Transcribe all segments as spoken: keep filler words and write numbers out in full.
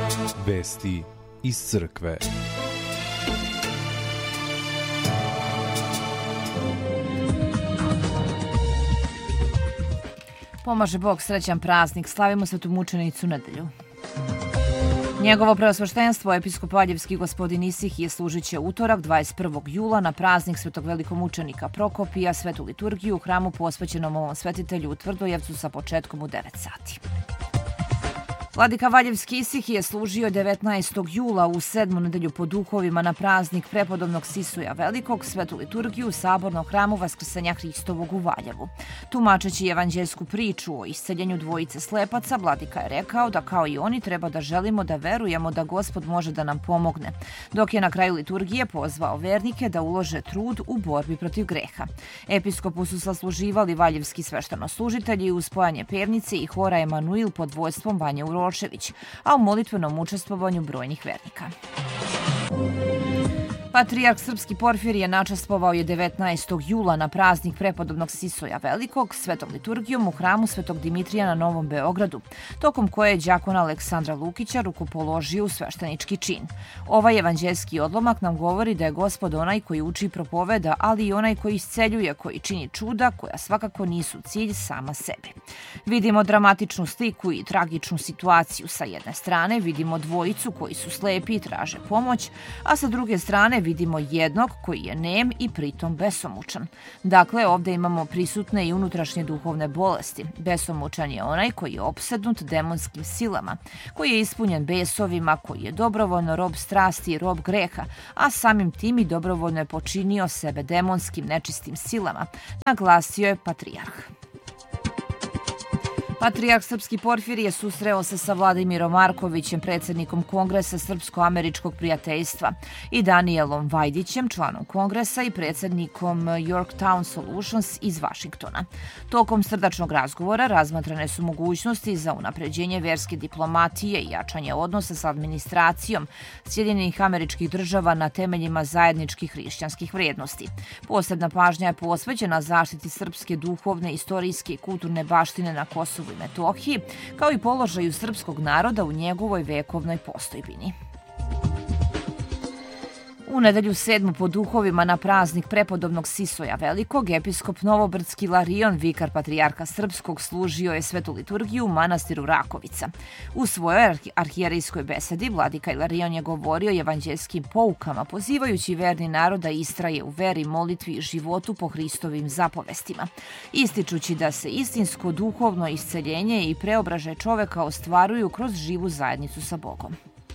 Vesti iz crkve. Pomaže Bog, srećan praznik, slavimo Svetu mučenicu nedelju. Njegovo preosveštenstvo, episkop Valjevski gospodin Isihije, služit će utorak dvadeset prvog jula na praznik Svetog velikomučenika Prokopija, svetu liturgiju u hramu posvećenom ovom svetitelju u Tvrdojevcu sa početkom u devet sati. Vladika Valjevski Isihije služio devetnaestog jula u sedmu nedelju po duhovima na praznik prepodobnog Sisuja Velikog, svetu liturgiju u sabornom hramu Vaskrsenja Hristovog u Valjevu. Tumačeći evanđelsku priču o isceljenju dvojice slepaca, vladika je rekao da kao i oni treba da želimo da verujemo da Gospod može da nam pomogne, dok je na kraju liturgije pozvao vernike da ulože trud u borbi protiv greha. Episkopu su sasluživali valjevski sveštenoslужitelji uz spojanje pevnice i hora Emanuil pod vođstvom Vanje Urošević, a u molitvenom učestvovanju brojnih vernika. Patrijarh srpski Porfirije načastvovao je devetnaestog jula na praznik prepodobnog Sisoja Velikog svetom liturgijom u hramu Svetog Dimitrija na Novom Beogradu, tokom koje je đakon Aleksandra Lukića rukopoložio u sveštenički čin. Ovaj evanđelski odlomak nam govori da je Gospod onaj koji uči i propoveda, ali i onaj koji isceljuje, koji čini čuda koja svakako nisu cilj sama sebi. Vidimo dramatičnu sliku i tragičnu situaciju. Sa jedne strane vidimo dvojicu koji su slepi i traže pomoć, a sa druge strane vidimo jednog koji je nem i pritom besomučan. Dakle, ovdje imamo prisutne i unutrašnje duhovne bolesti. Besomučan je onaj koji je opsednut demonskim silama, koji je ispunjen besovima, koji je dobrovoljno rob strasti i rob greha, a samim tim i dobrovoljno je počinio sebe demonskim nečistim silama, naglasio je patrijarh. Patrijarh srpski Porfirije susreo se sa Vladimirom Markovićem, predsjednikom Kongresa Srpsko-američkog prijateljstva, i Danielom Vajdićem, članom Kongresa i predsjednikom Yorktown Solutions iz Vašingtona. Tokom srdačnog razgovora razmatrane su mogućnosti za unapređenje verske diplomatije i jačanje odnosa sa administracijom Sjedinjenih Američkih Država na temeljima zajedničkih hrišćanskih vrijednosti. Posebna pažnja je posvećena zaštiti srpske duhovne, istorijske i kulturne baštine na Kosovu i Metohiji, kao i položaju srpskog naroda u njegovoj vekovnoj postojbini. U nedelju sedmu po duhovima na praznik prepodobnog Sisoja Velikog, episkop Novobrdski Ilarion, vikar patrijarha srpskog, služio je svetu liturgiju u manastiru Rakovica. U svojoj arhijerejskoj besedi vladika Ilarion je govorio o evanđelskim poukama, pozivajući verni narod da istraje u veri, molitvi i životu po Hristovim zapovestima, ističući da se istinsko duhovno isceljenje i preobražaj čoveka ostvaruju kroz živu zajednicu sa Bogom.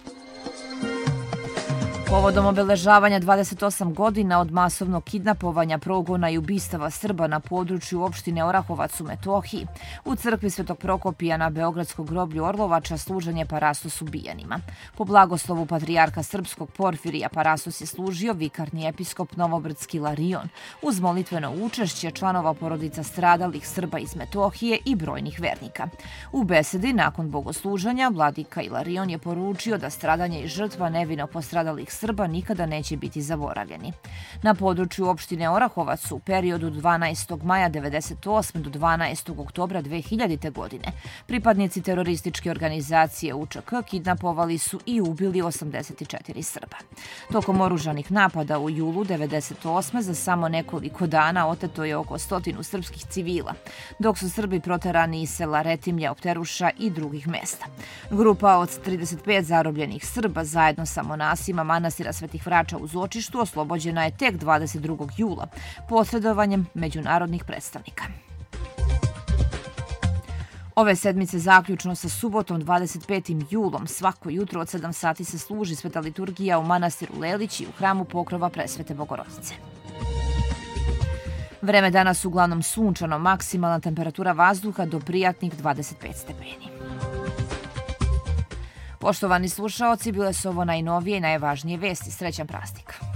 Povodom obeležavanja dvadeset osam godina od masovnog kidnapovanja, progona i ubistava Srba na području opštine Orahovac u Metohiji, u crkvi Svetog Prokopija na Beogradskom groblju Orlovača služen je Parastos ubijenima. Po blagoslovu patrijarha srpskog Porfirija Parastos je služio vikarni episkop Novobrdski Ilarion uz molitveno učešće članova porodica stradalih Srba iz Metohije i brojnih vernika. U besedi nakon bogosluženja vladika Ilarion je poručio da stradanje i žrtva nevino postradalih Srba nikada neće biti zaboravljeni. Na području opštine Orahovac u periodu dvanaestog maja devedeset osme do dvanaestog oktobra dve hiljadite. godine pripadnici terorističke organizacije U Č K kidnapovali su i ubili osamdeset četiri Srba. Tokom oružanih napada u julu devedeset osme za samo nekoliko dana oteto je oko stotinu srpskih civila, dok su Srbi proterani iz sela Retimlja, Opteruša i drugih mesta. Grupa od trideset pet zarobljenih Srba zajedno sa monasima manastira Svetih Vrača u Zočištu oslobođena je tek dvadeset drugog jula posredovanjem međunarodnih predstavnika. Ove sedmice zaključno sa subotom dvadeset petim julom svako jutro od sedam sati se služi sveta liturgija u manastiru Lelić i u hramu Pokrova Presvete Bogorodice. Vreme danas uglavnom sunčano, maksimalna temperatura vazduha do prijatnih dvadeset pet stepeni. Poštovani slušaoci, bile su ovo najnovije i najvažnije vesti. Srećan praznik!